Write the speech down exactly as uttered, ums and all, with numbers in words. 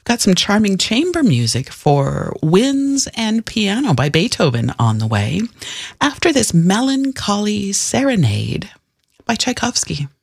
got some charming chamber music for winds and piano by Beethoven on the way, after this melancholy serenade by Tchaikovsky.